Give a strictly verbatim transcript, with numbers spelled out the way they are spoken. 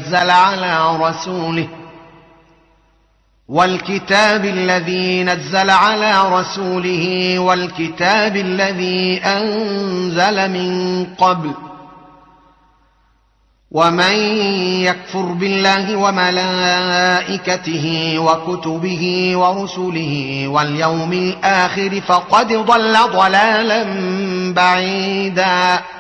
نزل على رسوله والكتاب الذي نزل على رسوله والكتاب الذي أنزل من قبل ومن يكفر بالله وملائكته وكتبه ورسله واليوم الآخر فقد ضل ضلالا بعيدا.